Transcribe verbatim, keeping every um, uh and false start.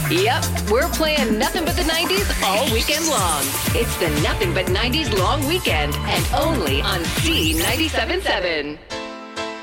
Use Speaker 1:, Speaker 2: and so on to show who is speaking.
Speaker 1: Yep, we're playing nothing but the nineties all weekend long. It's the Nothing But nineties Long Weekend, and only on C ninety-seven point seven.